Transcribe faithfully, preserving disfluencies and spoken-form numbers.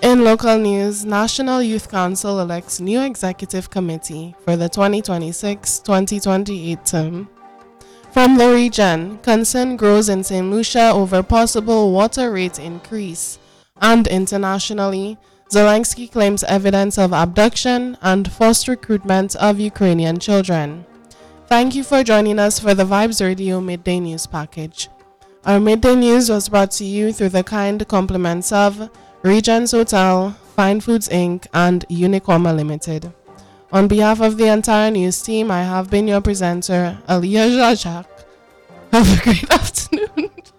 In local news, National Youth Council elects new executive committee for the twenty twenty-six twenty twenty-eight term. From the region, concern grows in Saint Lucia over possible water rate increase. And internationally, Zelensky claims evidence of abduction and forced recruitment of Ukrainian children. Thank you for joining us for the Vibes Radio Midday News Package. Our midday news was brought to you through the kind compliments of Regents Hotel, Fine Foods Incorporated, and Unicorma Limited. On behalf of the entire news team, I have been your presenter, Aliyah Jajak. Have a great afternoon.